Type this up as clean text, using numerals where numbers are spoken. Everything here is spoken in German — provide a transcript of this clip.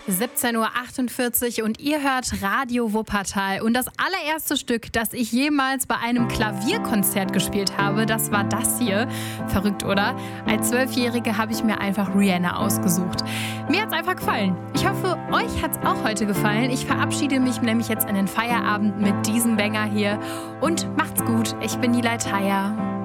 17:48 Uhr und ihr hört Radio Wuppertal. Und das allererste Stück, das ich jemals bei einem Klavierkonzert gespielt habe, das war das hier. Verrückt, oder? Als 12-Jährige habe ich mir einfach Rihanna ausgesucht. Mir hat's einfach gefallen. Ich hoffe, euch hat's auch heute gefallen. Ich verabschiede mich nämlich jetzt in den Feierabend mit diesem Banger hier. Und macht's gut. Ich bin Nilay Thayer.